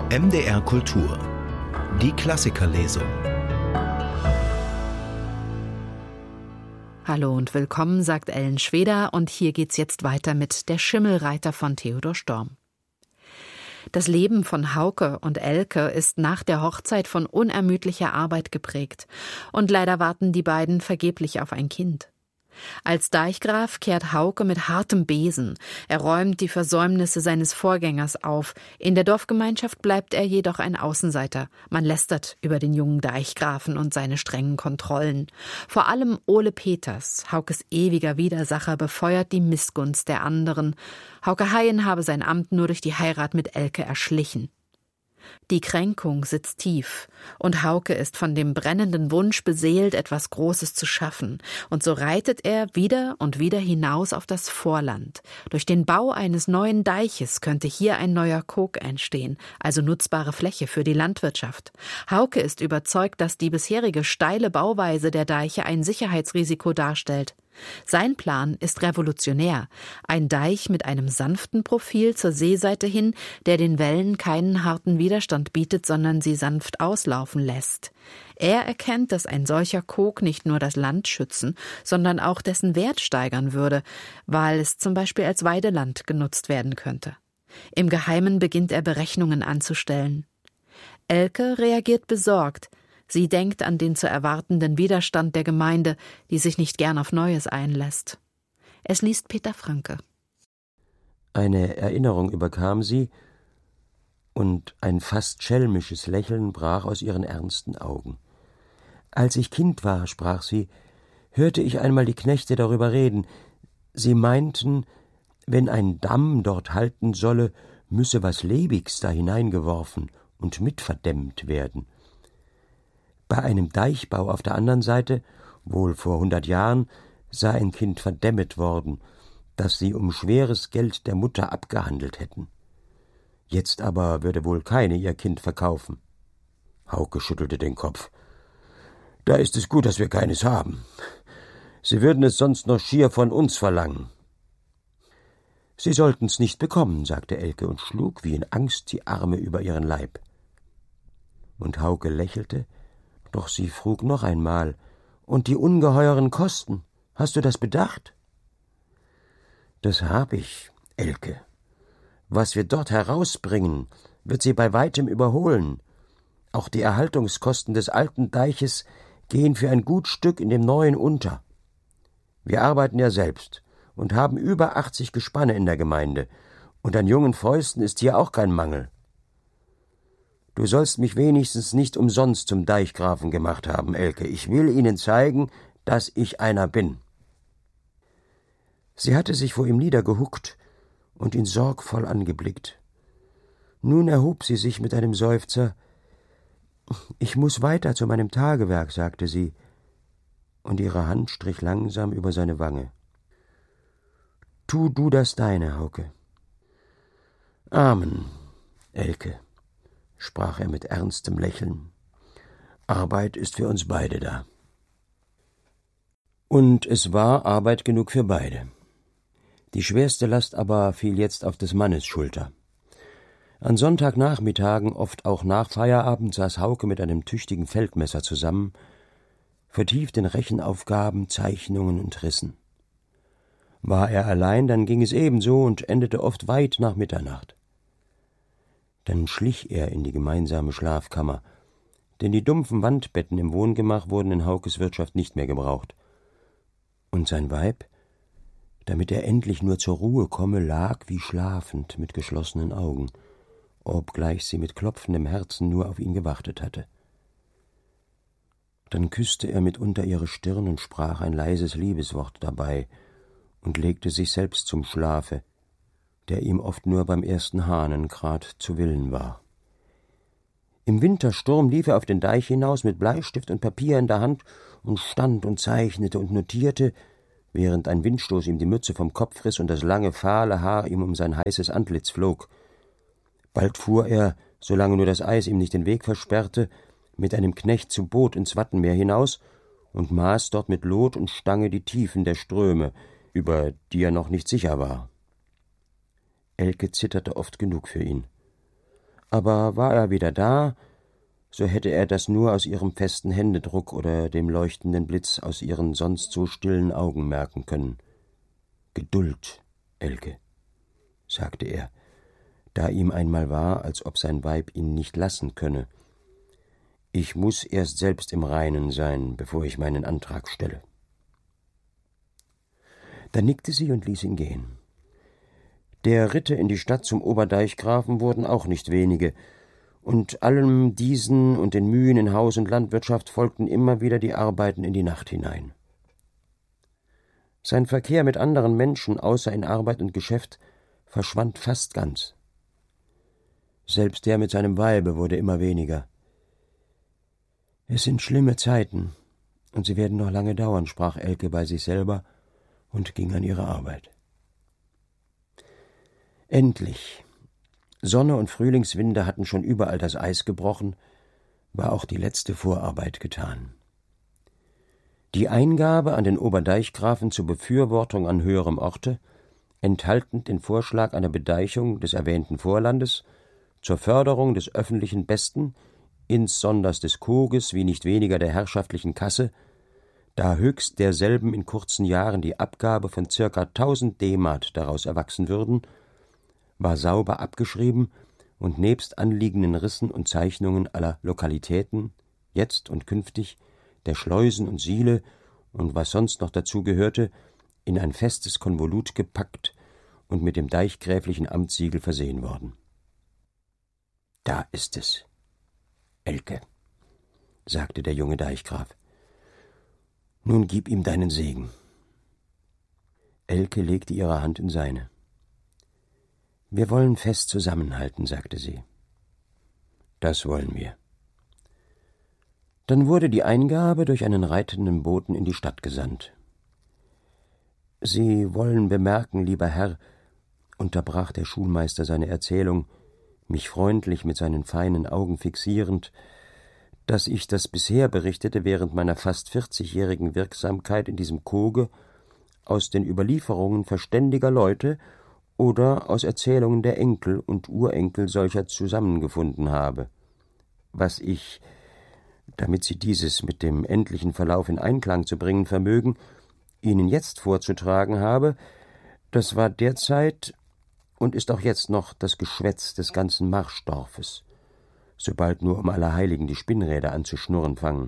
MDR Kultur. Die Klassikerlesung. Hallo und willkommen, sagt Ellen Schweder, und hier geht's jetzt weiter mit Der Schimmelreiter von Theodor Storm. Das Leben von Hauke und Elke ist nach der Hochzeit von unermüdlicher Arbeit geprägt, und leider warten die beiden vergeblich auf ein Kind. Als Deichgraf kehrt Hauke mit hartem Besen. Er räumt die Versäumnisse seines Vorgängers auf. In der Dorfgemeinschaft bleibt er jedoch ein Außenseiter. Man lästert über den jungen Deichgrafen und seine strengen Kontrollen. Vor allem Ole Peters, Haukes ewiger Widersacher, befeuert die Missgunst der anderen. Hauke Haien habe sein Amt nur durch die Heirat mit Elke erschlichen. Die Kränkung sitzt tief, und Hauke ist von dem brennenden Wunsch beseelt, etwas Großes zu schaffen, und so reitet er wieder und wieder hinaus auf das Vorland. Durch den Bau eines neuen Deiches könnte hier ein neuer Kog entstehen, also nutzbare Fläche für die Landwirtschaft. Hauke ist überzeugt, dass die bisherige steile Bauweise der Deiche ein Sicherheitsrisiko darstellt. Sein Plan ist revolutionär. Ein Deich mit einem sanften Profil zur Seeseite hin, der den Wellen keinen harten Widerstand bietet, sondern sie sanft auslaufen lässt. Er erkennt, dass ein solcher Kog nicht nur das Land schützen, sondern auch dessen Wert steigern würde, weil es zum Beispiel als Weideland genutzt werden könnte. Im Geheimen beginnt er Berechnungen anzustellen. Elke reagiert besorgt. Sie denkt an den zu erwartenden Widerstand der Gemeinde, die sich nicht gern auf Neues einlässt. Es liest Peter Franke. Eine Erinnerung überkam sie, und ein fast schelmisches Lächeln brach aus ihren ernsten Augen. »Als ich Kind war«, sprach sie, »hörte ich einmal die Knechte darüber reden. Sie meinten, wenn ein Damm dort halten solle, müsse was Lebiges da hineingeworfen und mitverdämmt werden. Bei einem Deichbau auf der anderen Seite, wohl vor 100 Jahren, sei ein Kind verdämmet worden, das sie um schweres Geld der Mutter abgehandelt hätten. Jetzt aber würde wohl keine ihr Kind verkaufen.« Hauke schüttelte den Kopf. »Da ist es gut, dass wir keines haben. Sie würden es sonst noch schier von uns verlangen.« »Sie sollten's nicht bekommen«, sagte Elke und schlug wie in Angst die Arme über ihren Leib. Und Hauke lächelte, doch sie frug noch einmal, »Und die ungeheuren Kosten, hast du das bedacht?« »Das hab ich, Elke. Was wir dort herausbringen, wird sie bei weitem überholen. Auch die Erhaltungskosten des alten Deiches gehen für ein gut Stück in dem neuen unter. Wir arbeiten ja selbst und haben über 80 Gespanne in der Gemeinde, und an jungen Fäusten ist hier auch kein Mangel. Du sollst mich wenigstens nicht umsonst zum Deichgrafen gemacht haben, Elke. Ich will ihnen zeigen, dass ich einer bin.« Sie hatte sich vor ihm niedergehuckt und ihn sorgvoll angeblickt. Nun erhob sie sich mit einem Seufzer. »Ich muß weiter zu meinem Tagewerk«, sagte sie, und ihre Hand strich langsam über seine Wange. »Tu du das Deine, Hauke.« »Amen, Elke«, sprach er mit ernstem Lächeln. »Arbeit ist für uns beide da.« Und es war Arbeit genug für beide. Die schwerste Last aber fiel jetzt auf des Mannes Schulter. An Sonntagnachmittagen, oft auch nach Feierabend, saß Hauke mit einem tüchtigen Feldmesser zusammen, vertieft in Rechenaufgaben, Zeichnungen und Rissen. War er allein, dann ging es ebenso und endete oft weit nach Mitternacht. Dann schlich er in die gemeinsame Schlafkammer, denn die dumpfen Wandbetten im Wohngemach wurden in Haukes Wirtschaft nicht mehr gebraucht. Und sein Weib, damit er endlich nur zur Ruhe komme, lag wie schlafend mit geschlossenen Augen, obgleich sie mit klopfendem Herzen nur auf ihn gewartet hatte. Dann küßte er mitunter ihre Stirn und sprach ein leises Liebeswort dabei und legte sich selbst zum Schlafe, der ihm oft nur beim ersten Hahnengrad zu Willen war. Im Wintersturm lief er auf den Deich hinaus mit Bleistift und Papier in der Hand und stand und zeichnete und notierte, während ein Windstoß ihm die Mütze vom Kopf riss und das lange, fahle Haar ihm um sein heißes Antlitz flog. Bald fuhr er, solange nur das Eis ihm nicht den Weg versperrte, mit einem Knecht zum Boot ins Wattenmeer hinaus und maß dort mit Lot und Stange die Tiefen der Ströme, über die er noch nicht sicher war. Elke zitterte oft genug für ihn. Aber war er wieder da, so hätte er das nur aus ihrem festen Händedruck oder dem leuchtenden Blitz aus ihren sonst so stillen Augen merken können. »Geduld, Elke«, sagte er, da ihm einmal war, als ob sein Weib ihn nicht lassen könne. »Ich muß erst selbst im Reinen sein, bevor ich meinen Antrag stelle.« Da nickte sie und ließ ihn gehen. Der Ritte in die Stadt zum Oberdeichgrafen wurden auch nicht wenige, und allem diesen und den Mühen in Haus und Landwirtschaft folgten immer wieder die Arbeiten in die Nacht hinein. Sein Verkehr mit anderen Menschen, außer in Arbeit und Geschäft, verschwand fast ganz. Selbst der mit seinem Weibe wurde immer weniger. »Es sind schlimme Zeiten, und sie werden noch lange dauern«, sprach Elke bei sich selber und ging an ihre Arbeit. Endlich, Sonne und Frühlingswinde hatten schon überall das Eis gebrochen, war auch die letzte Vorarbeit getan. Die Eingabe an den Oberdeichgrafen zur Befürwortung an höherem Orte, enthaltend den Vorschlag einer Bedeichung des erwähnten Vorlandes zur Förderung des öffentlichen Besten, insonders des Koges wie nicht weniger der herrschaftlichen Kasse, da höchst derselben in kurzen Jahren die Abgabe von ca. 1000 D-Mark daraus erwachsen würden, war sauber abgeschrieben und nebst anliegenden Rissen und Zeichnungen aller Lokalitäten, jetzt und künftig, der Schleusen und Siele und was sonst noch dazu gehörte, in ein festes Konvolut gepackt und mit dem deichgräflichen Amtssiegel versehen worden. »Da ist es, Elke«, sagte der junge Deichgraf. »Nun gib ihm deinen Segen.« Elke legte ihre Hand in seine. »Wir wollen fest zusammenhalten«, sagte sie. »Das wollen wir.« Dann wurde die Eingabe durch einen reitenden Boten in die Stadt gesandt. »Sie wollen bemerken, lieber Herr«, unterbrach der Schulmeister seine Erzählung, mich freundlich mit seinen feinen Augen fixierend, dass ich das bisher Berichtete während meiner fast 40-jährigen Wirksamkeit in diesem Koge aus den Überlieferungen verständiger Leute oder aus Erzählungen der Enkel und Urenkel solcher zusammengefunden habe. Was ich, damit Sie dieses mit dem endlichen Verlauf in Einklang zu bringen vermögen, Ihnen jetzt vorzutragen habe, das war derzeit und ist auch jetzt noch das Geschwätz des ganzen Marschdorfes, sobald nur um Allerheiligen die Spinnräder an zu schnurren fangen.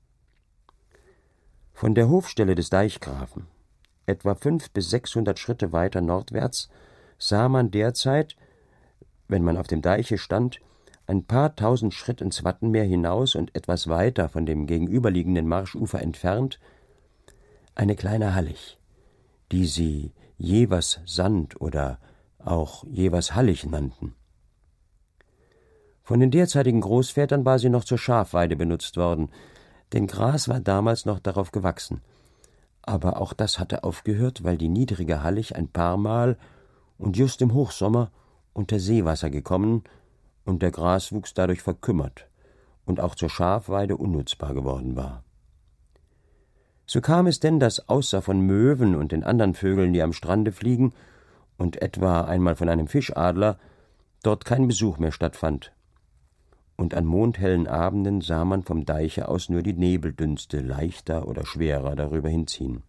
Von der Hofstelle des Deichgrafen, etwa 500 bis 600 Schritte weiter nordwärts, sah man derzeit, wenn man auf dem Deiche stand, ein paar tausend Schritt ins Wattenmeer hinaus und etwas weiter von dem gegenüberliegenden Marschufer entfernt, eine kleine Hallig, die sie Jevers Sand oder auch Jevers Hallig nannten. Von den derzeitigen Großvätern war sie noch zur Schafweide benutzt worden, denn Gras war damals noch darauf gewachsen. Aber auch das hatte aufgehört, weil die niedrige Hallig ein paar Mal und just im Hochsommer unter Seewasser gekommen und der Graswuchs dadurch verkümmert und auch zur Schafweide unnutzbar geworden war. So kam es denn, dass außer von Möwen und den anderen Vögeln, die am Strande fliegen, und etwa einmal von einem Fischadler, dort kein Besuch mehr stattfand. Und an mondhellen Abenden sah man vom Deiche aus nur die Nebeldünste leichter oder schwerer darüber hinziehen.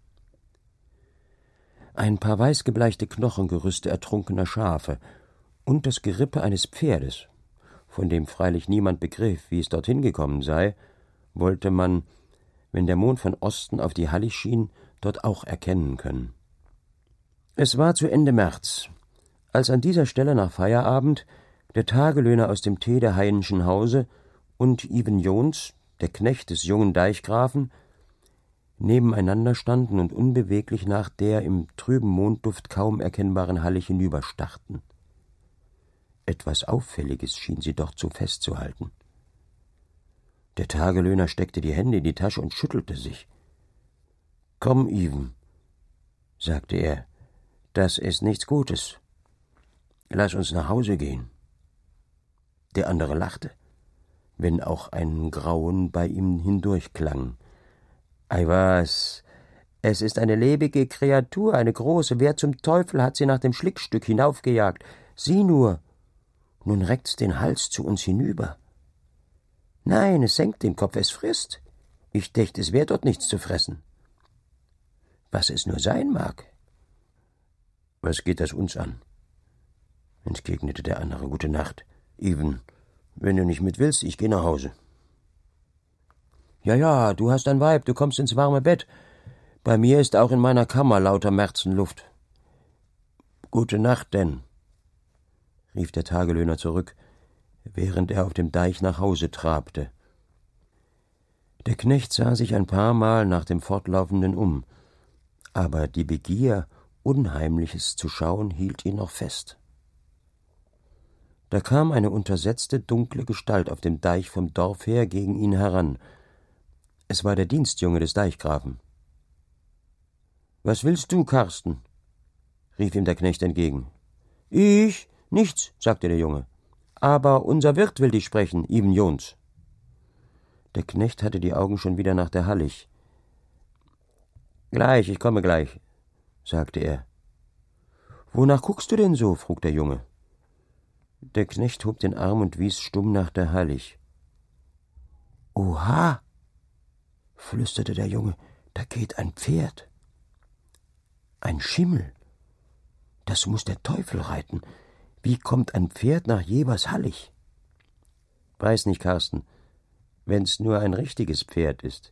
Ein paar weißgebleichte Knochengerüste ertrunkener Schafe und das Gerippe eines Pferdes, von dem freilich niemand begriff, wie es dorthin gekommen sei, wollte man, wenn der Mond von Osten auf die Hallig schien, dort auch erkennen können. Es war zu Ende März, als an dieser Stelle nach Feierabend der Tagelöhner aus dem Tee der Heienschen Hause und Iven Jons, der Knecht des jungen Deichgrafen, nebeneinander standen und unbeweglich nach der im trüben Mondduft kaum erkennbaren Hallig hinüberstarrten. Etwas Auffälliges schien sie doch zu festzuhalten. Der Tagelöhner steckte die Hände in die Tasche und schüttelte sich. »Komm, Iven«, sagte er, »das ist nichts Gutes. Lass uns nach Hause gehen.« Der andere lachte, wenn auch ein Grauen bei ihm hindurchklang. »Ei was, es ist eine lebige Kreatur, eine große. Wer zum Teufel hat sie nach dem Schlickstück hinaufgejagt? Sieh nur, Nun reckt's den Hals zu uns hinüber. Nein, es senkt den Kopf, es frisst. Ich dächt, es wär dort nichts zu fressen. Was es nur sein mag. Was geht das uns an? Entgegnete der andere. Gute Nacht. Even, wenn du nicht mit willst, ich geh nach Hause. Ja, du hast ein Weib, du kommst ins warme Bett. Bei mir ist auch in meiner Kammer lauter Märzenluft. Gute Nacht denn, rief der Tagelöhner zurück, während er auf dem Deich nach Hause trabte. Der Knecht sah sich ein paar Mal nach dem Fortlaufenden um, aber die Begier, Unheimliches zu schauen, hielt ihn noch fest. Da kam eine untersetzte, dunkle Gestalt auf dem Deich vom Dorf her gegen ihn heran. Es war der Dienstjunge des Deichgrafen. »Was willst du, Karsten?« rief ihm der Knecht entgegen. »Ich? Nichts«, sagte der Junge. »Aber unser Wirt will dich sprechen, Even Jons.« Der Knecht hatte die Augen schon wieder nach der Hallig. »Gleich, ich komme gleich«, sagte er. »Wonach guckst du denn so?« frug der Junge. Der Knecht hob den Arm und wies stumm nach der Hallig. »Oha«, flüsterte der Junge, »da geht ein Pferd.« »Ein Schimmel. Das muß der Teufel reiten. Wie kommt ein Pferd nach Jevers Hallig?« »Weiß nicht, Karsten, wenn's nur ein richtiges Pferd ist.«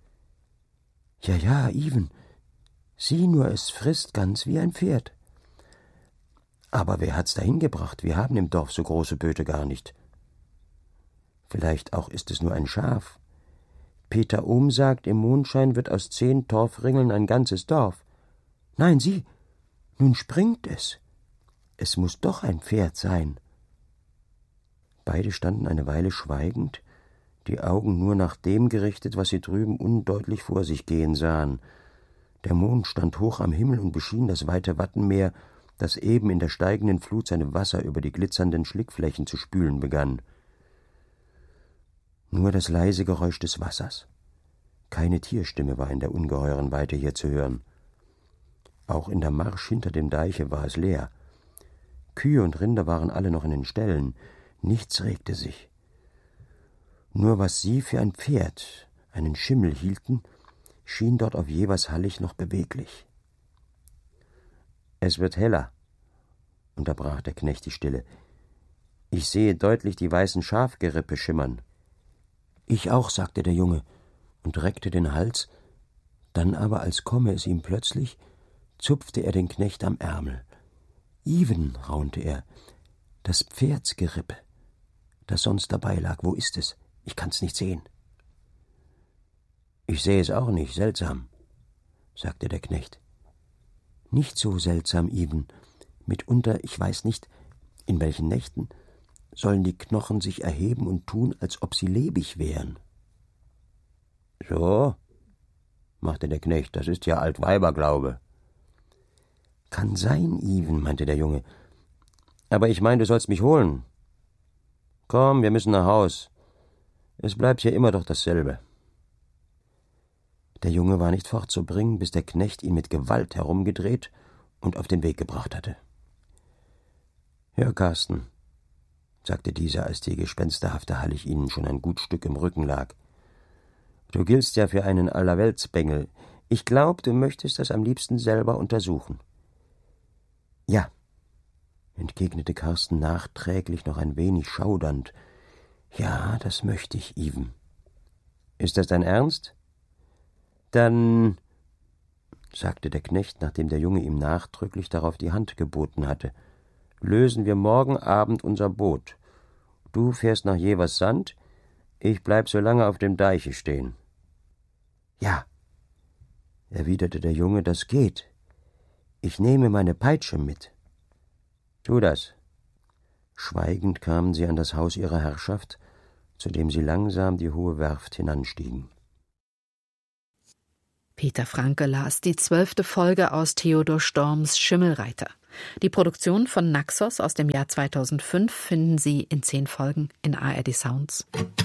»Ja, Even, sieh nur, es frisst ganz wie ein Pferd.« »Aber wer hat's dahin gebracht? Wir haben im Dorf so große Böte gar nicht.« »Vielleicht auch ist es nur ein Schaf. Peter Ohm sagt, im Mondschein wird aus 10 Torfringeln ein ganzes Dorf. Nein, sieh, nun springt es. Es muß doch ein Pferd sein.« Beide standen eine Weile schweigend, die Augen nur nach dem gerichtet, was sie drüben undeutlich vor sich gehen sahen. Der Mond stand hoch am Himmel und beschien das weite Wattenmeer, das eben in der steigenden Flut seine Wasser über die glitzernden Schlickflächen zu spülen begann. Nur das leise Geräusch des Wassers. Keine Tierstimme war in der ungeheuren Weite hier zu hören. Auch in der Marsch hinter dem Deiche war es leer. Kühe und Rinder waren alle noch in den Ställen. Nichts regte sich. Nur was sie für ein Pferd, einen Schimmel hielten, schien dort auf Jevers Hallig noch beweglich. »Es wird heller«, unterbrach der Knecht die Stille. »Ich sehe deutlich die weißen Schafgerippe schimmern.« »Ich auch«, sagte der Junge und reckte den Hals, dann aber, als komme es ihm plötzlich, zupfte er den Knecht am Ärmel. »Even«, raunte er, »das Pferdsgerippe, das sonst dabei lag, wo ist es? Ich kann's nicht sehen.« »Ich sehe es auch nicht, seltsam«, sagte der Knecht. »Nicht so seltsam, Even. Mitunter, ich weiß nicht, in welchen Nächten, sollen die Knochen sich erheben und tun, als ob sie lebendig wären.« »So«, machte der Knecht, »das ist ja Altweiberglaube.« »Kann sein, Even«, meinte der Junge. »Aber ich meine, du sollst mich holen. Komm, wir müssen nach Haus. Es bleibt hier immer doch dasselbe.« Der Junge war nicht fortzubringen, bis der Knecht ihn mit Gewalt herumgedreht und auf den Weg gebracht hatte. »Hör, Karsten«, sagte dieser, als die gespensterhafte Hallig ihnen schon ein gut Stück im Rücken lag. »Du giltst ja für einen Allerweltsbengel. Ich glaub, du möchtest das am liebsten selber untersuchen.« »Ja«, entgegnete Karsten nachträglich noch ein wenig schaudernd. »Ja, das möchte ich, Even.« »Ist das dein Ernst? Dann«, sagte der Knecht, nachdem der Junge ihm nachdrücklich darauf die Hand geboten hatte, »lösen wir morgen Abend unser Boot. Du fährst nach Jevers Sand, ich bleib so lange auf dem Deiche stehen.« »Ja«, erwiderte der Junge, »das geht. Ich nehme meine Peitsche mit.« »Tu das.« Schweigend kamen sie an das Haus ihrer Herrschaft, zu dem sie langsam die hohe Werft hinanstiegen. Peter Franke las die 12. Folge aus Theodor Storms Schimmelreiter. Die Produktion von Naxos aus dem Jahr 2005 finden Sie in 10 Folgen in ARD Sounds.